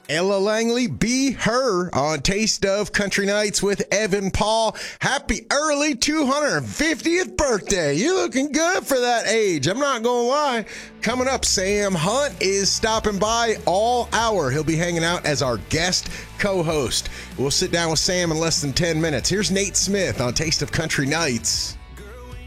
Ella Langley, Be Her on Taste of Country Nights with Evan Paul. Happy early 250th birthday. You're looking good for that age. I'm not going to lie. Coming up, Sam Hunt is stopping by all hour. He'll be hanging out as our guest co-host. We'll sit down with Sam in less than 10 minutes. Here's Nate Smith on Taste of Country Nights.